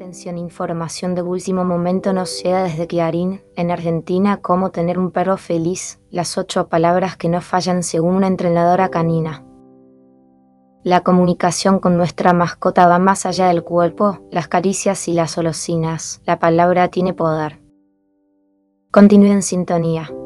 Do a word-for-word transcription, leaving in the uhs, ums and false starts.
Atención, información de último momento nos llega desde Clarín. En Argentina, cómo tener un perro feliz. Las ocho palabras que no fallan según una entrenadora canina. La comunicación con nuestra mascota va más allá del cuerpo, las caricias y las olosinas. La palabra tiene poder. Continúe en sintonía.